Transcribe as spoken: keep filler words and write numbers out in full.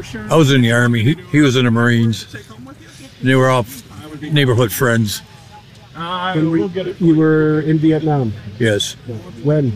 I was in the Army. He, he was in the Marines. They were all neighborhood friends. When we, you were in Vietnam? Yes. When?